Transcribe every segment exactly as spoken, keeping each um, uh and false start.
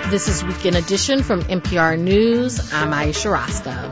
This is Weekend Edition from N P R News. I'm Aisha Roscoe.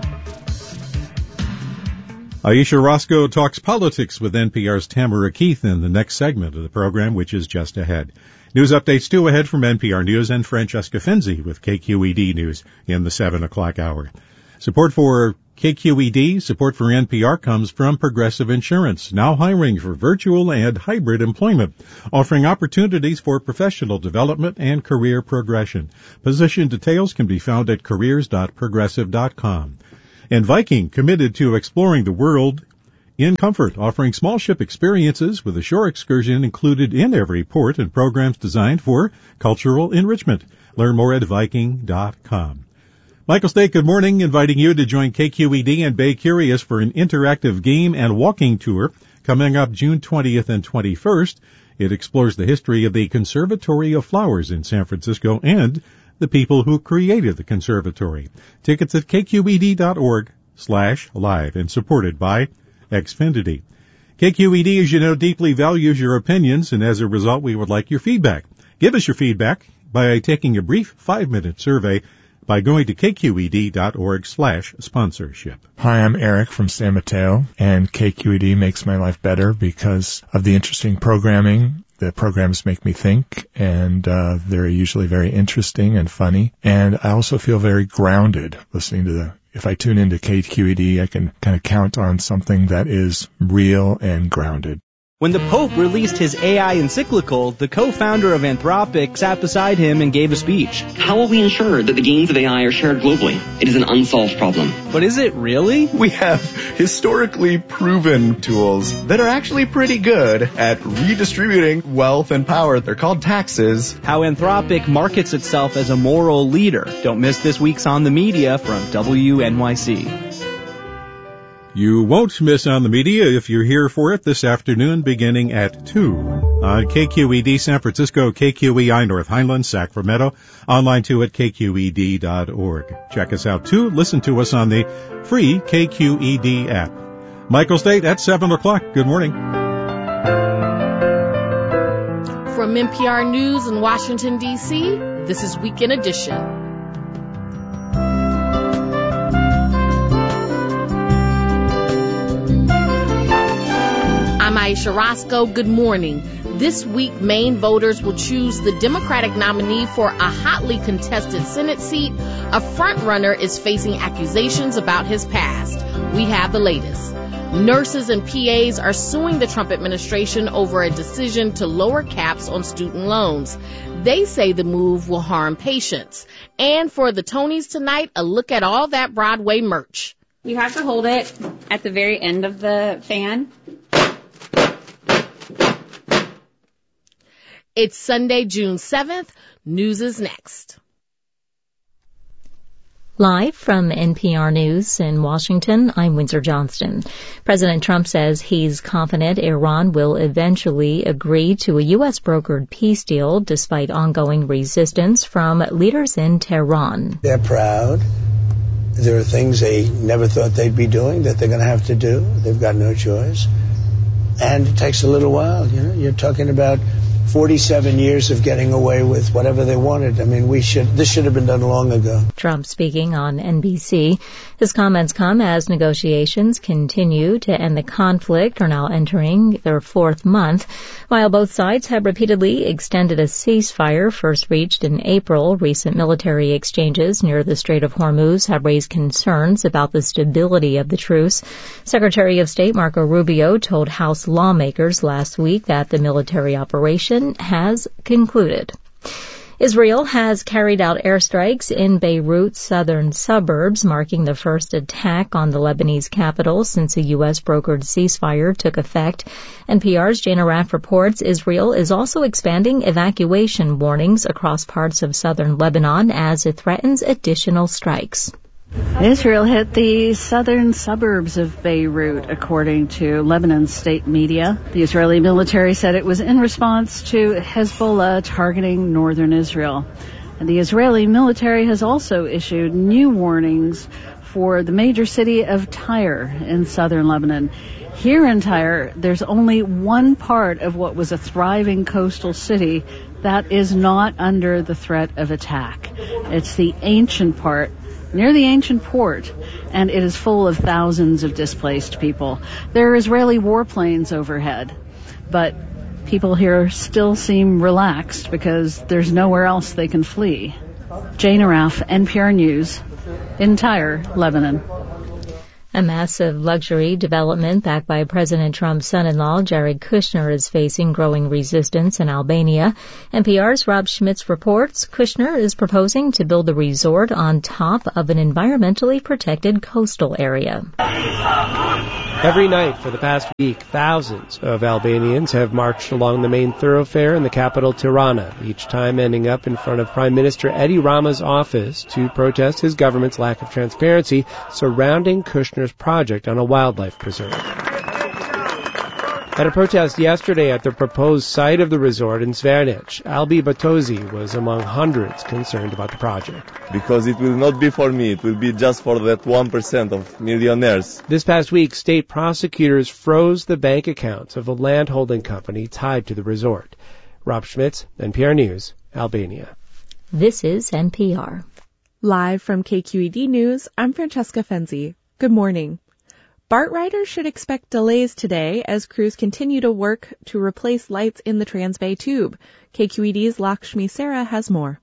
Aisha Roscoe talks politics with N P R's Tamara Keith in the next segment of the program, which is just ahead. News updates too ahead from N P R News and Francesca Finzi with K Q E D News in the seven o'clock hour. Support for K Q E D, support for N P R comes from Progressive Insurance, now hiring for virtual and hybrid employment, offering opportunities for professional development and career progression. Position details can be found at careers dot progressive dot com. And Viking, committed to exploring the world in comfort, offering small ship experiences with a shore excursion included in every port and programs designed for cultural enrichment. Learn more at viking dot com. Michael State, good morning, inviting you to join K Q E D and Bay Curious for an interactive game and walking tour coming up June twentieth and twenty-first. It explores the history of the Conservatory of Flowers in San Francisco and the people who created the conservatory. Tickets at k q e d dot org slash live and supported by Xfinity. K Q E D, as you know, deeply values your opinions, and as a result, we would like your feedback. Give us your feedback by taking a brief five-minute survey by going to k q e d dot org slash sponsorship. Hi, I'm Eric from San Mateo, and K Q E D makes my life better because of the interesting programming. The programs make me think, and uh, they're usually very interesting and funny. And I also feel very grounded listening to the If I tune into K Q E D, I can kind of count on something that is real and grounded. When the Pope released his A I encyclical, the co-founder of Anthropic sat beside him and gave a speech. How will we ensure that the gains of A I are shared globally? It is an unsolved problem. But is it really? We have historically proven tools that are actually pretty good at redistributing wealth and power. They're called taxes. How Anthropic markets itself as a moral leader. Don't miss this week's On the Media from W N Y C. You won't miss On the Media if you're here for it this afternoon beginning at two on K Q E D San Francisco, K Q E I North Highlands, Sacramento, online too at k q e d dot org. Check us out too. Listen to us on the free K Q E D app. Michael State at seven o'clock. Good morning. From N P R News in Washington, D C, this is Weekend Edition. I'm Aisha Roscoe. Good morning. This week, Maine voters will choose the Democratic nominee for a hotly contested Senate seat. A frontrunner is facing accusations about his past. We have the latest. Nurses and P As are suing the Trump administration over a decision to lower caps on student loans. They say the move will harm patients. And for the Tonys tonight, a look at all that Broadway merch. You have to hold it at the very end of the fan. It's Sunday, June seventh. News is next. Live from N P R News in Washington, I'm Windsor Johnston. President Trump says he's confident Iran will eventually agree to a U S brokered peace deal despite ongoing resistance from leaders in Tehran. They're proud. There are things they never thought they'd be doing that they're going to have to do. They've got no choice. And it takes a little while. You know, you're talking about forty-seven years of getting away with whatever they wanted. I mean, we should, this should have been done long ago. Trump speaking on N B C. His comments come as negotiations continue to end the conflict are now entering their fourth month. While both sides have repeatedly extended a ceasefire first reached in April, recent military exchanges near the Strait of Hormuz have raised concerns about the stability of the truce. Secretary of State Marco Rubio told House lawmakers last week that the military operation has concluded. Israel has carried out airstrikes in Beirut's southern suburbs, marking the first attack on the Lebanese capital since a U S brokered ceasefire took effect. N P R's Jana Raff reports Israel is also expanding evacuation warnings across parts of southern Lebanon as it threatens additional strikes. Israel hit the southern suburbs of Beirut, according to Lebanon's state media. The Israeli military said it was in response to Hezbollah targeting northern Israel. And the Israeli military has also issued new warnings for the major city of Tyre in southern Lebanon. Here in Tyre, there's only one part of what was a thriving coastal city that is not under the threat of attack. It's the ancient part, near the ancient port, and it is full of thousands of displaced people. There are Israeli warplanes overhead, but people here still seem relaxed because there's nowhere else they can flee. Jane Araf, N P R News, in Tyre, Lebanon. A massive luxury development backed by President Trump's son-in-law, Jared Kushner, is facing growing resistance in Albania. N P R's Rob Schmitz reports Kushner is proposing to build the resort on top of an environmentally protected coastal area. Every night for the past week, thousands of Albanians have marched along the main thoroughfare in the capital Tirana, each time ending up in front of Prime Minister Edi Rama's office to protest his government's lack of transparency surrounding Kushner's project on a wildlife preserve. At a protest yesterday at the proposed site of the resort in Zvernich, Albi Batozi was among hundreds concerned about the project. Because it will not be for me, it will be just for that one percent of millionaires. This past week, state prosecutors froze the bank accounts of a land holding company tied to the resort. Rob Schmitz, N P R News, Albania. This is N P R. Live from K Q E D News, I'm Francesca Fenzi. Good morning. BART riders should expect delays today as crews continue to work to replace lights in the Transbay Tube. K Q E D's Lakshmi Sarah has more.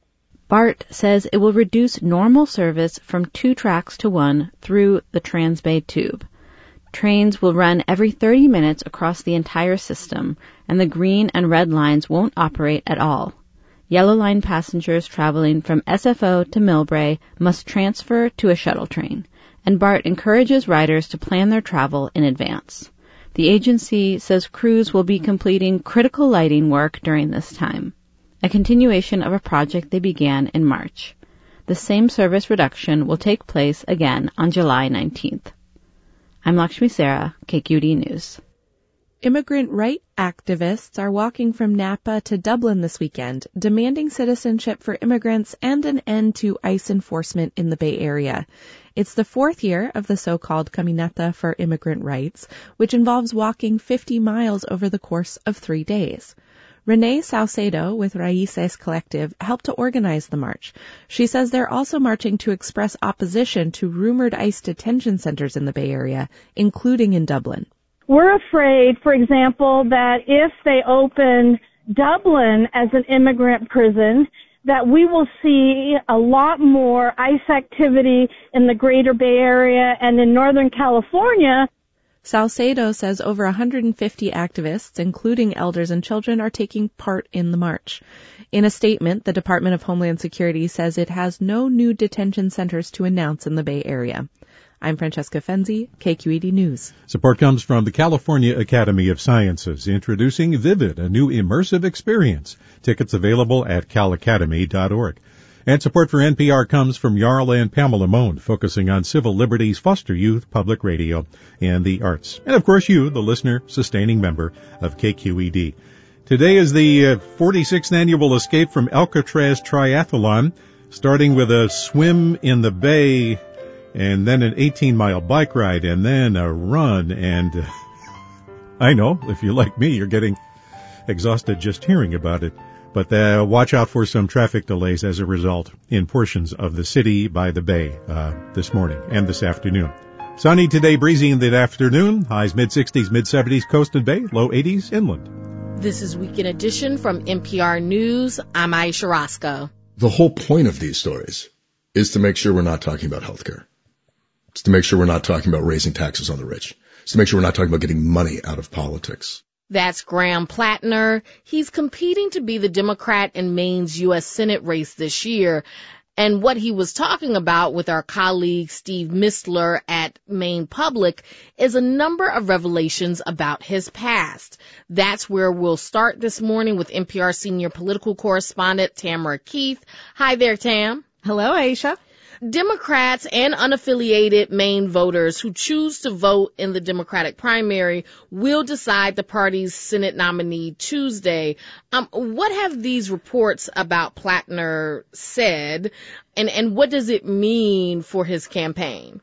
BART says it will reduce normal service from two tracks to one through the Transbay Tube. Trains will run every thirty minutes across the entire system, and the green and red lines won't operate at all. Yellow Line passengers traveling from S F O to Millbrae must transfer to a shuttle train, and BART encourages riders to plan their travel in advance. The agency says crews will be completing critical lighting work during this time, a continuation of a project they began in March. The same service reduction will take place again on July nineteenth. I'm Lakshmi Sarah, K Q D News. Immigrant right activists are walking from Napa to Dublin this weekend, demanding citizenship for immigrants and an end to ICE enforcement in the Bay Area. It's the fourth year of the so-called Caminata for Immigrant Rights, which involves walking fifty miles over the course of three days. Renee Salcedo with Raices Collective helped to organize the march. She says they're also marching to express opposition to rumored ICE detention centers in the Bay Area, including in Dublin. We're afraid, for example, that if they open Dublin as an immigrant prison, that we will see a lot more ICE activity in the greater Bay Area and in Northern California. Salcedo says over one hundred fifty activists, including elders and children, are taking part in the march. In a statement, the Department of Homeland Security says it has no new detention centers to announce in the Bay Area. I'm Francesca Fenzi, K Q E D News. Support comes from the California Academy of Sciences, introducing Vivid, a new immersive experience. Tickets available at cal academy dot org. And support for N P R comes from Jarl and Pamela Mohn, focusing on civil liberties, foster youth, public radio, and the arts. And of course you, the listener, sustaining member of K Q E D. Today is the uh, forty-sixth annual Escape from Alcatraz Triathlon, starting with a swim in the bay, and then an eighteen-mile bike ride, and then a run. And uh, I know, if you're like me, you're getting exhausted just hearing about it. But uh, watch out for some traffic delays as a result in portions of the city by the bay uh, this morning and this afternoon. Sunny today, breezy in the afternoon. Highs mid-sixties, mid-seventies, coast and bay, low eighties inland. This is Weekend Edition from N P R News. I'm Aisha Roscoe. The whole point of these stories is to make sure we're not talking about healthcare. It's to make sure we're not talking about raising taxes on the rich. It's to make sure we're not talking about getting money out of politics. That's Graham Plattner. He's competing to be the Democrat in Maine's U S Senate race this year. And what he was talking about with our colleague Steve Mistler at Maine Public is a number of revelations about his past. That's where we'll start this morning with N P R senior political correspondent Tamara Keith. Hi there, Tam. Hello, Aisha. Democrats and unaffiliated Maine voters who choose to vote in the Democratic primary will decide the party's Senate nominee Tuesday. Um, what have these reports about Plattner said, and, and what does it mean for his campaign?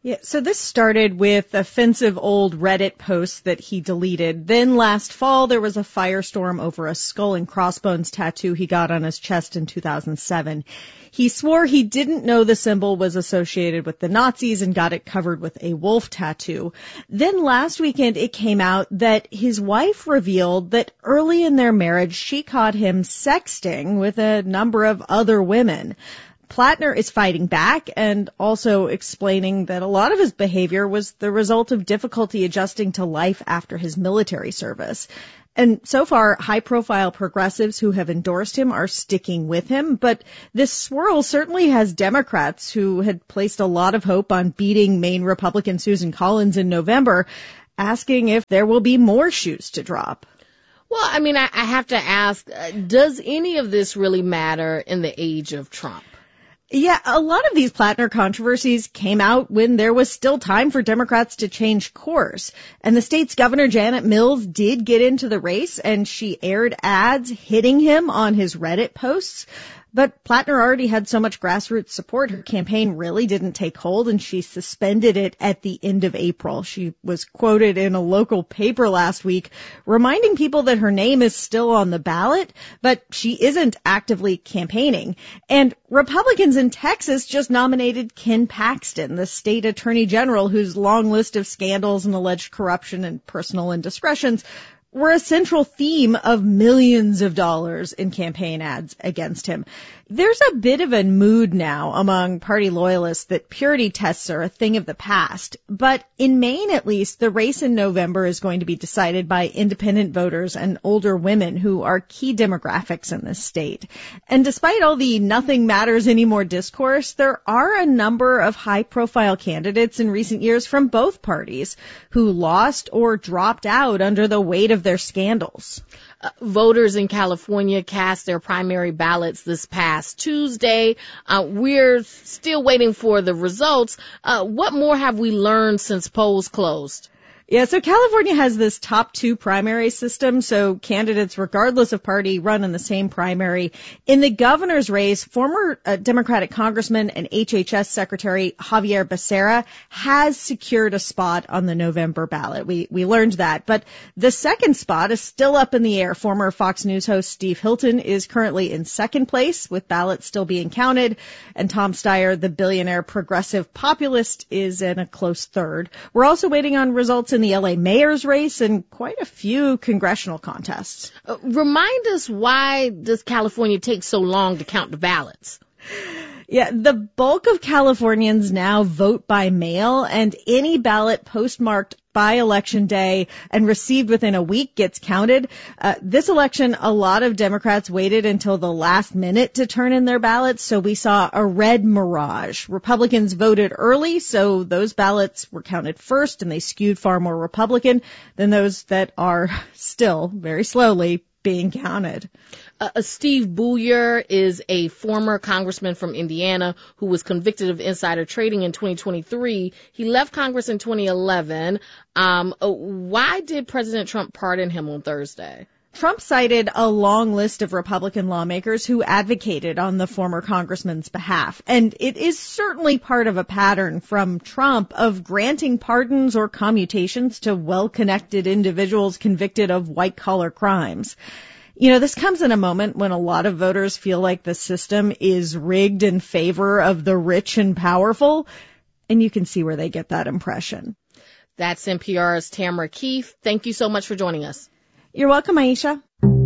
Yeah, so this started with offensive old Reddit posts that he deleted. Then last fall, there was a firestorm over a skull and crossbones tattoo he got on his chest in two thousand seven. He swore he didn't know the symbol was associated with the Nazis and got it covered with a wolf tattoo. Then last weekend, it came out that his wife revealed that early in their marriage, she caught him sexting with a number of other women. Plattner is fighting back and also explaining that a lot of his behavior was the result of difficulty adjusting to life after his military service. And so far, high-profile progressives who have endorsed him are sticking with him, but this swirl certainly has Democrats who had placed a lot of hope on beating Maine Republican Susan Collins in November, asking if there will be more shoes to drop. Well, I mean, I, I have to ask, uh, does any of this really matter in the age of Trump? Yeah, a lot of these Plattner controversies came out when there was still time for Democrats to change course. And the state's Governor Janet Mills did get into the race, and she aired ads hitting him on his Reddit posts. But Plattner already had so much grassroots support, her campaign really didn't take hold, and she suspended it at the end of April. She was quoted in a local paper last week reminding people that her name is still on the ballot, but she isn't actively campaigning. And Republicans in Texas just nominated Ken Paxton, the state attorney general whose long list of scandals and alleged corruption and personal indiscretions were a central theme of millions of dollars in campaign ads against him. There's a bit of a mood now among party loyalists that purity tests are a thing of the past. But in Maine, at least, the race in November is going to be decided by independent voters and older women who are key demographics in this state. And despite all the nothing matters anymore discourse, there are a number of high-profile candidates in recent years from both parties who lost or dropped out under the weight of their scandals. Uh, voters in California cast their primary ballots this past Tuesday. Uh, we're still waiting for the results. Uh, what more have we learned since polls closed? Yeah, so California has this top two primary system, so candidates, regardless of party, run in the same primary. In the governor's race, former uh, Democratic Congressman and H H S Secretary Javier Becerra has secured a spot on the November ballot. We we learned that. But the second spot is still up in the air. Former Fox News host Steve Hilton is currently in second place, with ballots still being counted. And Tom Steyer, the billionaire progressive populist, is in a close third. We're also waiting on results in the L A mayor's race and quite a few congressional contests. Uh, remind us, why does California take so long to count the ballots? Yeah, the bulk of Californians now vote by mail, and any ballot postmarked by Election Day and received within a week gets counted. Uh, this election, a lot of Democrats waited until the last minute to turn in their ballots, so we saw a red mirage. Republicans voted early, so those ballots were counted first, and they skewed far more Republican than those that are still, very slowly, being counted. Uh, Steve Bullier is a former congressman from Indiana who was convicted of insider trading in twenty twenty-three. He left Congress in twenty eleven. Um, why did President Trump pardon him on Thursday? Trump cited a long list of Republican lawmakers who advocated on the former congressman's behalf. And it is certainly part of a pattern from Trump of granting pardons or commutations to well-connected individuals convicted of white-collar crimes. You know, this comes in a moment when a lot of voters feel like the system is rigged in favor of the rich and powerful, and you can see where they get that impression. That's N P R's Tamara Keith. Thank you so much for joining us. You're welcome, Aisha.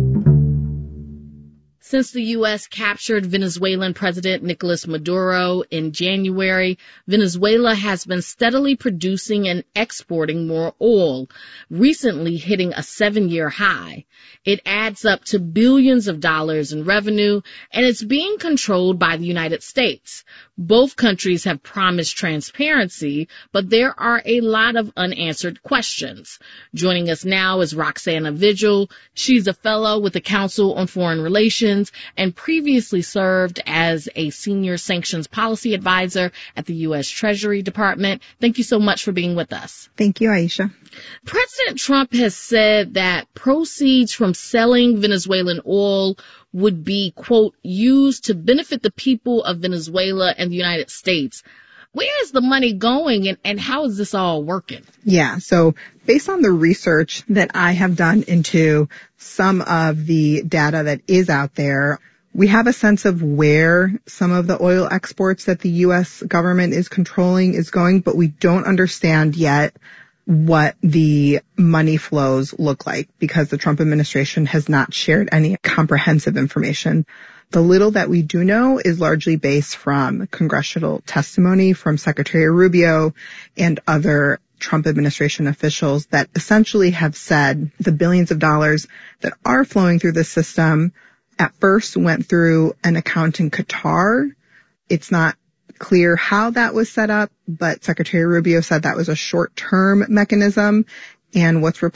Since the U S captured Venezuelan President Nicolas Maduro in January, Venezuela has been steadily producing and exporting more oil, recently hitting a seven-year high. It adds up to billions of dollars in revenue, and it's being controlled by the United States. Both countries have promised transparency, but there are a lot of unanswered questions. Joining us now is Roxana Vigil. She's a fellow with the Council on Foreign Relations and previously served as a senior sanctions policy advisor at the U S Treasury Department. Thank you so much for being with us. Thank you, Aisha. President Trump has said that proceeds from selling Venezuelan oil would be, quote, used to benefit the people of Venezuela and the United States. Where is the money going, and, and how is this all working? Yeah, so based on the research that I have done into some of the data that is out there, we have a sense of where some of the oil exports that the U S government is controlling is going, but we don't understand yet what the money flows look like because the Trump administration has not shared any comprehensive information. The little that we do know is largely based from congressional testimony from Secretary Rubio and other Trump administration officials that essentially have said the billions of dollars that are flowing through the system at first went through an account in Qatar. It's not clear how that was set up, but Secretary Rubio said that was a short-term mechanism. And what's